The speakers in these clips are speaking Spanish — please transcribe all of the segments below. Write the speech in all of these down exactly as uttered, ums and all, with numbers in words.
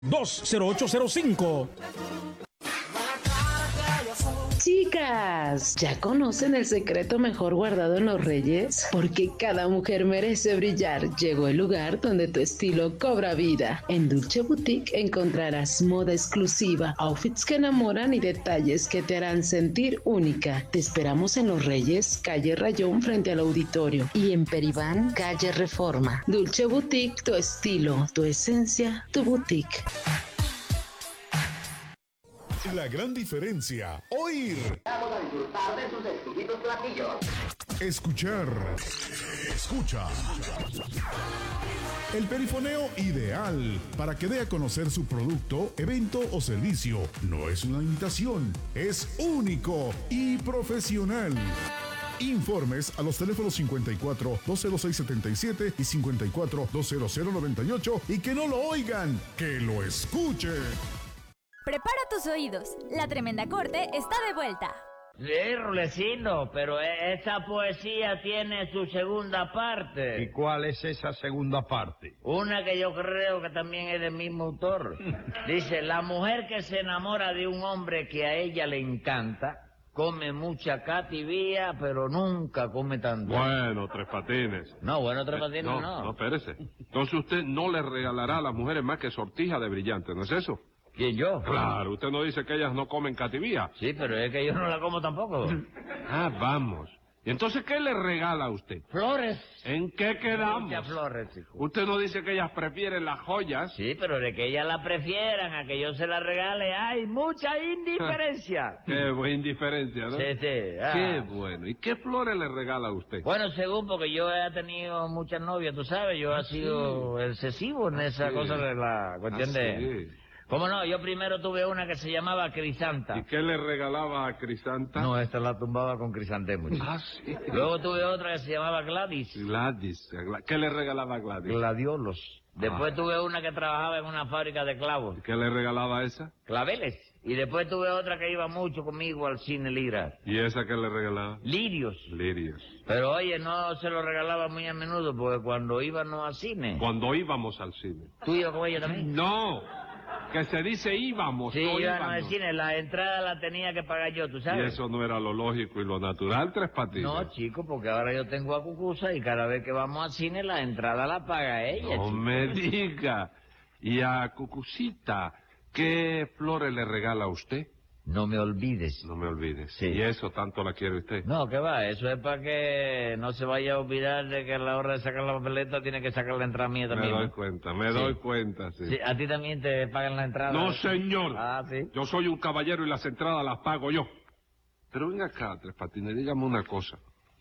dos cero ocho cero cinco. Chicas, ¿ya conocen el secreto mejor guardado en los Reyes? Porque cada mujer merece brillar. Llegó el lugar donde tu estilo cobra vida. En Dulce Boutique encontrarás moda exclusiva, outfits que enamoran y detalles que te harán sentir única. Te esperamos en Los Reyes, calle Rayón frente al auditorio, y en Peribán, calle Reforma. Dulce Boutique, tu estilo, tu esencia, tu boutique. La gran diferencia, oír. Vamos a disfrutar de sus exquisitos platillos. Escuchar. Escucha. El perifoneo ideal para que dé a conocer su producto, evento o servicio. No es una imitación, es único y profesional. Informes a los teléfonos cincuenta y cuatro, dos cero seis, setenta y siete y cincuenta y cuatro, dos cero cero, noventa y ocho, y que no lo oigan, que lo escuchen. Prepara tus oídos, la Tremenda Corte está de vuelta. Sí, Rudecindo, pero esa poesía tiene su segunda parte. ¿Y cuál es esa segunda parte? Una que yo creo que también es del mismo autor. Dice, la mujer que se enamora de un hombre que a ella le encanta, come mucha cativía, pero nunca come tanto. Bueno, Tres Patines. No, bueno, Tres Patines no. no. No, espérese. Entonces usted no le regalará a las mujeres más que sortija de brillante, ¿no es eso? ¿Quién, yo? Claro, usted no dice que ellas no comen cativía. Sí, pero es que yo no la como tampoco. Ah, vamos. ¿Y entonces qué le regala a usted? Flores. ¿En qué quedamos? Muchas flores, hijo. Usted no dice que ellas prefieren las joyas. Sí, pero de que ellas la prefieran a que yo se la regale, hay mucha indiferencia. Qué buena indiferencia, ¿no? Sí, sí. Ah. Qué bueno. ¿Y qué flores le regala a usted? Bueno, según, porque yo he tenido muchas novias, tú sabes, yo Ah, he sido sí. excesivo en Ah, esa sí. cosa de la cuestión Ah, de... sí. ¿Cómo no? Yo primero tuve una que se llamaba Crisanta. ¿Y qué le regalaba a Crisanta? No, esta la tumbaba con crisantemos. Ah, sí. Luego tuve otra que se llamaba Gladys. Gladys. ¿Qué le regalaba a Gladys? Gladiolos. Después Ah. tuve una que trabajaba en una fábrica de clavos. ¿Y qué le regalaba a esa? Claveles. Y después tuve otra que iba mucho conmigo al cine Lira. ¿Y esa qué le regalaba? Lirios. Lirios. Pero oye, no se lo regalaba muy a menudo porque cuando íbamos al cine... Cuando íbamos al cine. ¿Tú ibas con ella también? No, que se dice íbamos, Sí, no íbamos íbamos. al cine, la entrada la tenía que pagar yo, ¿tú Y sabes? eso no era lo lógico y lo natural, Tres Patines. No, chico, porque ahora yo tengo a Cucusa y cada vez que vamos al cine la entrada la paga ella, No chico. me diga. Y a Cucucita, ¿qué flores le regala a usted? No me olvides. No me olvides. Sí. ¿Y eso tanto la quiere usted? No, que va, eso es para que no se vaya a olvidar de que a la hora de sacar la papeleta tiene que sacar la entrada mía Me también. doy ¿no? cuenta, me Sí. doy cuenta, sí. Sí, a ti también te pagan la entrada. No, señor. Ah, sí. Yo soy un caballero y las entradas las pago yo. Pero venga acá, Tres Patines, dígame una cosa.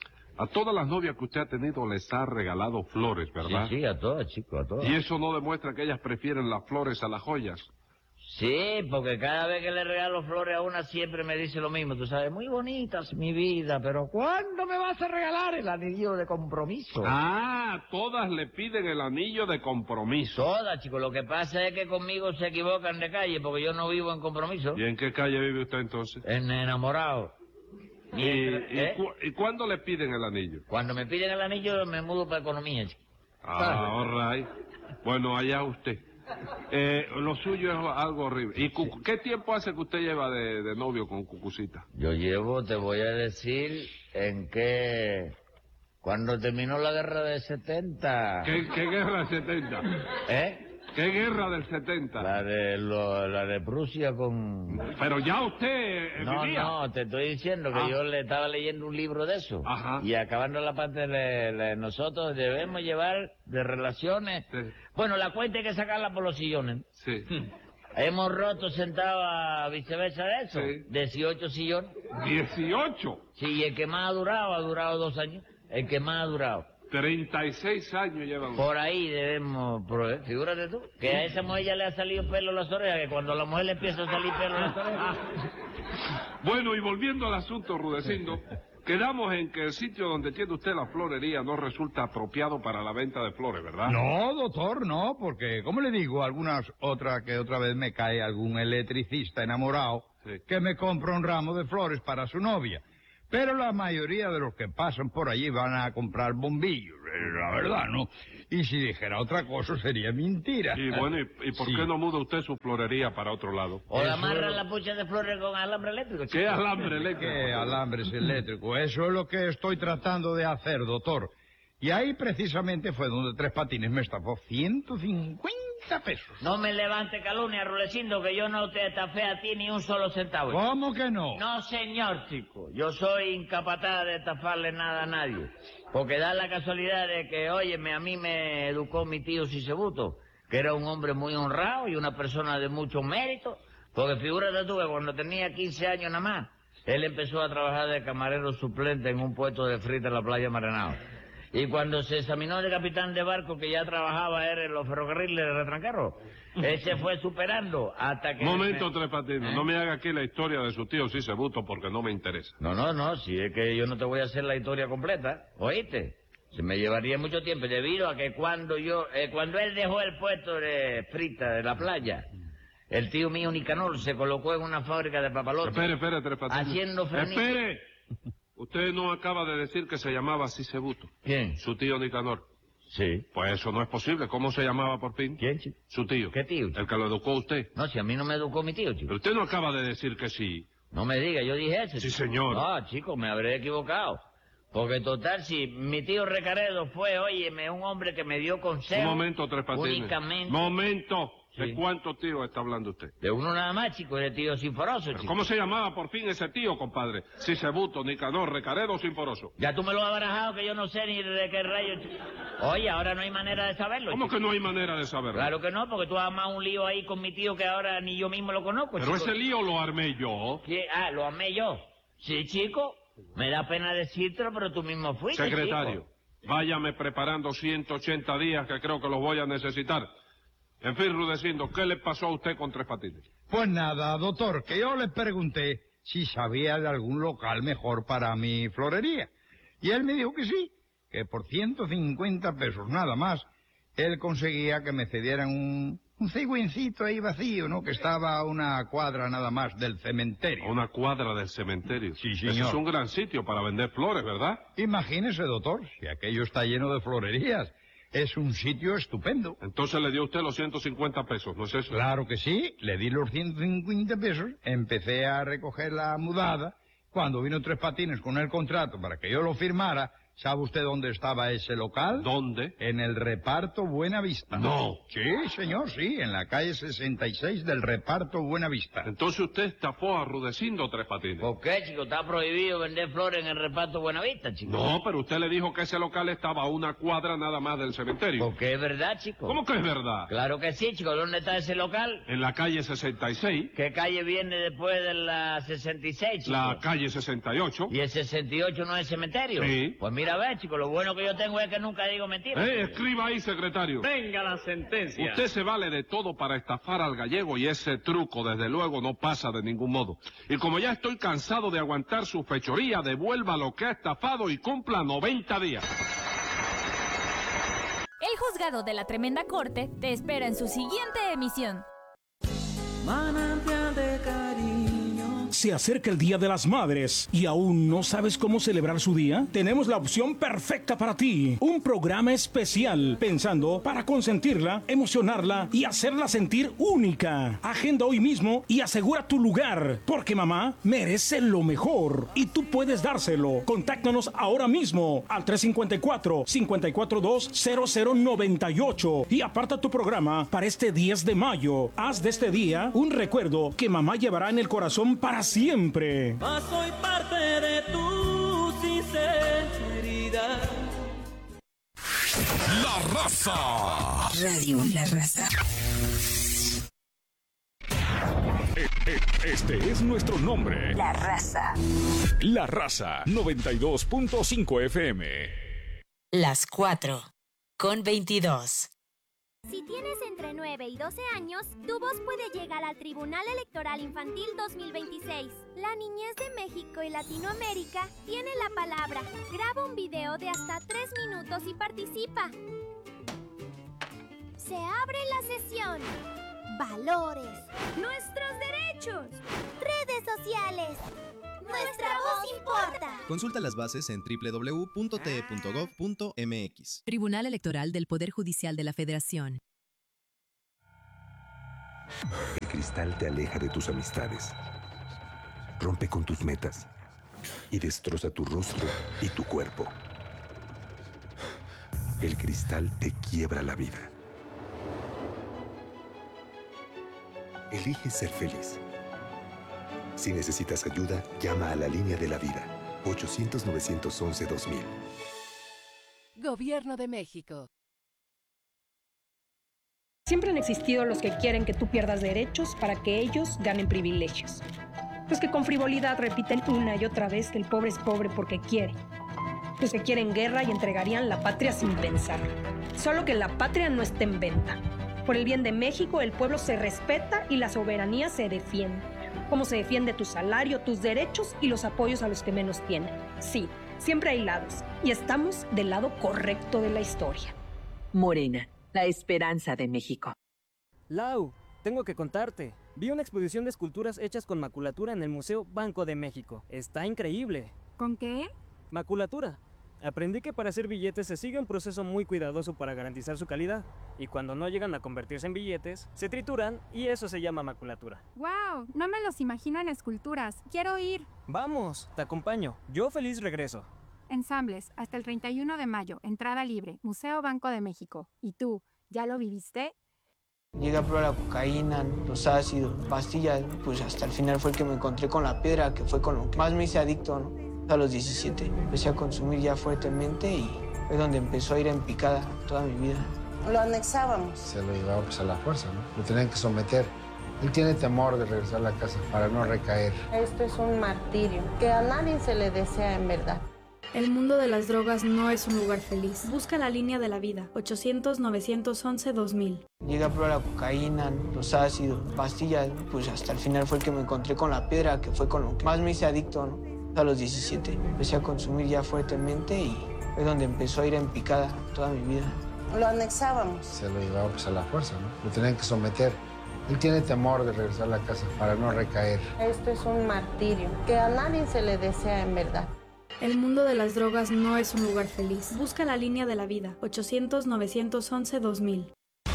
A todas las novias que usted ha tenido les ha regalado flores, ¿verdad? Sí, sí, a todas, chico, a todas. ¿Y eso no demuestra que ellas prefieren las flores a las joyas? Sí, porque cada vez que le regalo flores a una siempre me dice lo mismo, tú sabes, muy bonitas mi vida, pero ¿cuándo me vas a regalar el anillo de compromiso? Ah, todas le piden el anillo de compromiso. Todas, chicos, lo que pasa es que conmigo se equivocan de calle porque yo no vivo en compromiso, ¿Y en qué calle vive usted entonces? en enamorado. ¿Y, Mientras- y ¿eh? cu- y cuándo le piden el anillo? Cuando me piden el anillo me mudo para economía, chico. Ah, all right. Bueno, allá usted. Eh, lo suyo es algo horrible. ¿Y Cucu- qué tiempo hace que usted lleva de, de novio con Cucucita? Yo llevo, te voy a decir, en que cuando terminó la guerra de setenta... ¿Qué, qué guerra del setenta? ¿Eh? ¿Qué guerra del setenta? La de, lo- la de Prusia con... Pero ya usted eh, No, vivía. no, te estoy diciendo que Ah. yo le estaba leyendo un libro de eso. Ajá. Y acabando la parte de, de nosotros debemos llevar de relaciones... Sí. Bueno, la cuenta hay que sacarla por los sillones. Sí. Hemos roto sentado a viceversa de eso. Sí. dieciocho sillones. dieciocho. Sí, y el que más ha durado, ha durado dos años. El que más ha durado. treinta y seis años llevan. Por ahí debemos, proveer. Figúrate tú, que a esa mujer ya le ha salido pelo en las orejas, que cuando a la mujer le empieza a salir pelo en las orejas... Bueno, y volviendo al asunto, Rudecindo, quedamos en que el sitio donde tiene usted la florería no resulta apropiado para la venta de flores, ¿verdad? No, doctor, no, porque, como le digo, algunas otras que otra vez me cae algún electricista enamorado Sí. que me compra un ramo de flores para su novia. Pero la mayoría de los que pasan por allí van a comprar bombillos, es la verdad, ¿no? Y si dijera otra cosa sería mentira. Y bueno, ¿y, y por Sí. qué no muda usted su florería para otro lado? O Eso amarra es- la pucha de flores con alambre eléctrico, chico. ¿Qué alambre eléctrico? ¿Qué alambres eléctricos? Eso es lo que estoy tratando de hacer, doctor. Y ahí precisamente fue donde Tres Patines me estafó ciento cincuenta pesos. No me levante calumnia, Rulecindo, que yo no te estafé a ti ni un solo centavo. ¿Cómo que no? No, señor, chico. Yo soy incapaz de estafarle nada a nadie. Porque da la casualidad de que, óyeme, a mí me educó mi tío Sisebuto, que era un hombre muy honrado y una persona de mucho mérito. Porque figúrate tú que cuando tenía quince años nada más, él empezó a trabajar de camarero suplente en un puesto de frita en la playa Maranao. Y cuando se examinó de capitán de barco, que ya trabajaba era en los ferrocarriles de retranquero, él se fue superando hasta que... Momento, Tres Patines. ¿Eh? No me haga aquí la historia de su tío Sisebuto porque no me interesa. No, no, no, si es que yo no te voy a hacer la historia completa, ¿oíste? Se me llevaría mucho tiempo debido a que cuando yo, eh, cuando él dejó el puesto de frita de la playa, el tío mío Nicanor se colocó en una fábrica de papalotes. Espere, espere, Tres Patines. Haciendo frenillo. ¡Espere! Usted no acaba de decir que se llamaba Sisebuto. ¿Quién? Su tío Nicanor. Sí. Pues eso no es posible. ¿Cómo se llamaba por fin? ¿Quién, chico? Su tío. ¿Qué tío, chico? El que lo educó a usted. No, si a mí no me educó mi tío, chico. Pero usted no acaba de decir que sí. No me diga, yo dije eso. Sí, chico. señor. No, chico, me habré equivocado. Porque total, si mi tío Recaredo fue, óyeme, un hombre que me dio consejos... Un momento, Tres Patines. Únicamente... Momento. Sí. ¿De cuántos tíos está hablando usted? De uno nada más, chico, de tío Sinforoso, ¿Pero chico. cómo se llamaba por fin ese tío, compadre? Sisebuto, Nicanor, Recaredo o Sinforoso. Ya tú me lo has barajado que yo no sé ni de qué rayo... chico. Oye, ahora no hay manera de saberlo, ¿Cómo chico. que no hay manera de saberlo? Claro que no, porque tú has armado un lío ahí con mi tío que ahora ni yo mismo lo conozco, Pero chico. ese lío lo armé yo. ¿Qué? Ah, lo amé yo. Sí, chico. Me da pena decírtelo, pero tú mismo fuiste, Secretario, chico. váyame preparando ciento ochenta días que creo que los voy a necesitar. En fin, Rudecindo, ¿qué le pasó a usted con Tres Patines? Pues nada, doctor, que yo le pregunté si sabía de algún local mejor para mi florería. Y él me dijo que sí, que por ciento cincuenta pesos nada más, él conseguía que me cedieran un, un cigüencito ahí vacío, ¿no? Que estaba a una cuadra nada más del cementerio. A una cuadra del cementerio. Sí, Ese señor. es un gran sitio para vender flores, ¿verdad? Imagínese, doctor, si aquello está lleno de florerías. Es un sitio estupendo. Entonces le dio usted los ciento cincuenta pesos, ¿no es eso? Claro que sí, le di los ciento cincuenta pesos, empecé a recoger la mudada. Cuando vino Tres Patines con el contrato para que yo lo firmara, ¿sabe usted dónde estaba ese local? ¿Dónde? En el reparto Buenavista. No. Sí, señor, sí, en la calle sesenta y seis del reparto Buenavista. Entonces usted estafó a Rudecindo, Tres Patines. ¿Por qué, chico? Está prohibido vender flores en el reparto Buenavista, chico. No, pero usted le dijo que ese local estaba a una cuadra nada más del cementerio. Porque es verdad, chico. ¿Cómo que es verdad? Claro que sí, chico. ¿Dónde está ese local? En la calle sesenta y seis, ¿Qué calle viene después de la sesenta y seis, chico? la calle sesenta y ocho. ¿Y el sesenta y ocho no es cementerio? Sí. Pues mira, a ver, chico, lo bueno que yo tengo es que nunca digo mentiras. Eh, escriba ahí, secretario. Venga la sentencia. Usted se vale de todo para estafar al gallego y ese truco, desde luego, no pasa de ningún modo. Y como ya estoy cansado de aguantar su fechoría, devuelva lo que ha estafado y cumpla noventa días. El juzgado de la Tremenda Corte te espera en su siguiente emisión. Manantial de cariño. Se acerca el Día de las Madres y aún no sabes cómo celebrar su día. Tenemos la opción perfecta para ti. Un programa especial pensando para consentirla, emocionarla y hacerla sentir única. Agenda hoy mismo y asegura tu lugar, porque mamá merece lo mejor y tú puedes dárselo. Contáctanos ahora mismo al tres cinco cuatro, cinco cuatro dos, cero cero nueve ocho y aparta tu programa para este diez de mayo. Haz de este día un recuerdo que mamá llevará en el corazón para siempre. Mas soy parte de tu sinceridad. La Raza. Radio La Raza. E- e- Este es nuestro nombre. La Raza. La Raza noventa y dos punto cinco F M. Las cuatro con veintidós. Si tienes entre nueve y doce años, tu voz puede llegar al Tribunal Electoral Infantil dos mil veintiséis. La niñez de México y Latinoamérica tiene la palabra. Graba un video de hasta tres minutos y participa. Se abre la sesión. Valores. Nuestros derechos. Redes sociales. Nuestra voz importa. Consulta las bases en doble u doble u doble u punto t e punto gov punto m x. Tribunal Electoral del Poder Judicial de la Federación. El cristal te aleja de tus amistades, rompe con tus metas y destroza tu rostro y tu cuerpo. El cristal te quiebra la vida. Elige ser feliz. Si necesitas ayuda, llama a la línea de la vida. ochocientos, novecientos once, dos mil. Gobierno de México. Siempre han existido los que quieren que tú pierdas derechos para que ellos ganen privilegios. Los que con frivolidad repiten una y otra vez que el pobre es pobre porque quiere. Los que quieren guerra y entregarían la patria sin pensar. Solo que la patria no está en venta. Por el bien de México, el pueblo se respeta y la soberanía se defiende. Como se defiende tu salario, tus derechos y los apoyos a los que menos tienen. Sí, siempre hay lados. Y estamos del lado correcto de la historia. Morena, la esperanza de México. Lau, tengo que contarte. Vi una exposición de esculturas hechas con maculatura en el Museo Banco de México. Está increíble. ¿Con qué? Maculatura. Aprendí que para hacer billetes se sigue un proceso muy cuidadoso para garantizar su calidad. Y cuando no llegan a convertirse en billetes, se trituran y eso se llama maculatura. ¡Wow! No me los imagino en esculturas. Quiero ir. Vamos, te acompaño. Yo feliz regreso. Ensambles, hasta el treinta y uno de mayo. Entrada libre. Museo Banco de México. ¿Y tú, ya lo viviste? Llegué a probar la cocaína, los ácidos, pastillas. Pues hasta el final fue el que me encontré con la piedra, que fue con lo que más me hice adicto, ¿no? A los diecisiete empecé a consumir ya fuertemente y fue donde empezó a ir en picada toda mi vida. Lo anexábamos. Se lo llevaba pues a la fuerza, ¿no? Lo tenían que someter. Él tiene temor de regresar a la casa para no recaer. Esto es un martirio que a nadie se le desea en verdad. El mundo de las drogas no es un lugar feliz. Busca la línea de la vida. ochocientos, novecientos once, dos mil. Llegué a probar la cocaína, los ácidos, pastillas. Pues hasta el final fue el que me encontré con la piedra, que fue con lo que más me hice adicto, ¿no? A los diecisiete empecé a consumir ya fuertemente y fue donde empezó a ir en picada toda mi vida. Lo anexábamos. Se lo llevaba pues a la fuerza, ¿no? Lo tenían que someter. Él tiene temor de regresar a la casa para no recaer. Esto es un martirio que a nadie se le desea en verdad. El mundo de las drogas no es un lugar feliz. Busca la línea de la vida. ochocientos, novecientos once, dos mil.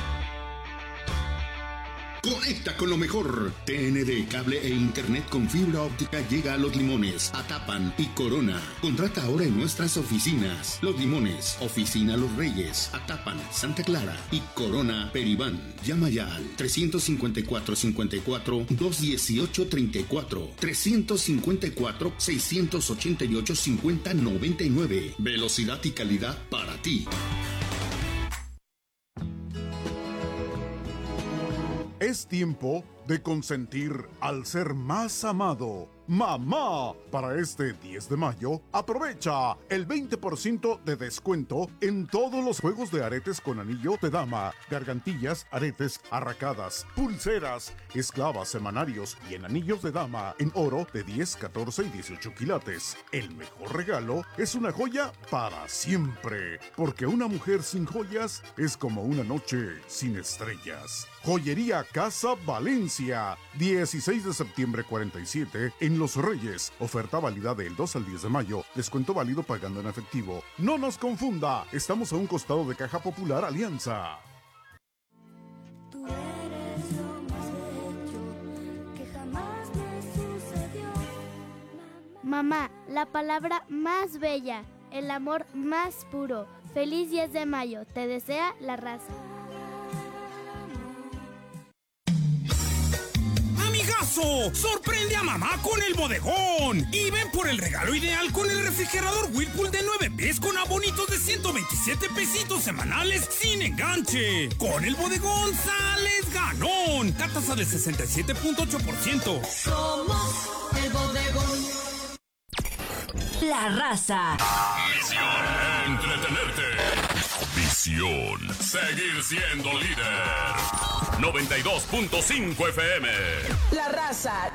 Conecta con lo mejor. T N D, cable e internet con fibra óptica llega a Los Limones, Atapan y Corona. Contrata ahora en nuestras oficinas. Los Limones, Oficina Los Reyes, Atapan, Santa Clara y Corona Peribán. Llama ya al trescientos cincuenta y cuatro, cincuenta y cuatro, doscientos dieciocho, treinta y cuatro, trescientos cincuenta y cuatro, seiscientos ochenta y ocho, cincuenta, noventa y nueve. Velocidad y calidad para ti. Es tiempo de consentir al ser más amado, mamá. Para este diez de mayo, aprovecha el veinte por ciento de descuento en todos los juegos de aretes con anillo de dama, gargantillas, aretes, arracadas, pulseras, esclavas, semanarios y en anillos de dama en oro de diez, catorce y dieciocho quilates. El mejor regalo es una joya para siempre, porque una mujer sin joyas es como una noche sin estrellas. Joyería Casa Valencia, dieciséis de septiembre cuarenta y siete en Los Reyes. Oferta válida del dos al diez de mayo. Descuento válido pagando en efectivo. No nos confunda, estamos a un costado de Caja Popular Alianza. Tú eres lo más bello que jamás me sucedió. Mamá, la palabra más bella, el amor más puro. Feliz diez de mayo, te desea La Raza. ¡Amigazo! ¡Sorprende a mamá con el bodegón! Y ven por el regalo ideal con el refrigerador Whirlpool de nueve pies con abonitos de ciento veintisiete pesitos semanales sin enganche. Con el bodegón sales ganón. Tasa del sesenta y siete punto ocho por ciento. Somos el bodegón. La Raza. Misión: entretenerte. Visión: seguir siendo líder. noventa y dos punto cinco F M. La Raza,